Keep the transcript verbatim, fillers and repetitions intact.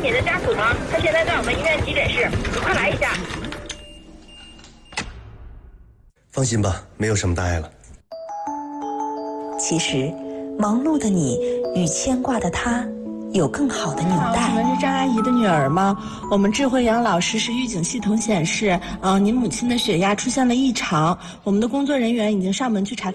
你的家属吗？他现在在我们医院急诊室，你快来一下。 放心吧，没有什么大碍了。 其实，忙碌的你与牵挂的他有更好的纽带。 请问是张阿姨的女儿吗？我们智慧养老实时预警系统显示，嗯、呃，您母亲的血压出现了异常，我们的工作人员已经上门去查。